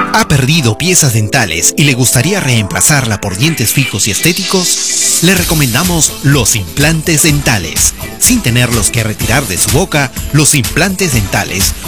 ¿Ha perdido piezas dentales y le gustaría reemplazarla por dientes fijos y estéticos? Le recomendamos los implantes dentales. Sin tenerlos que retirar de su boca, los implantes dentales